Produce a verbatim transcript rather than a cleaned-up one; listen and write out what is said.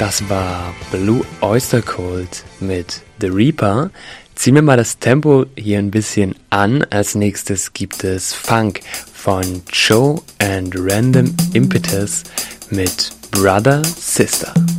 Das war Blue Oyster Cult mit The Reaper. Ziehen wir mal das Tempo hier ein bisschen an. Als nächstes gibt es Funk von Joe and Random Impetus mit Brother Sister.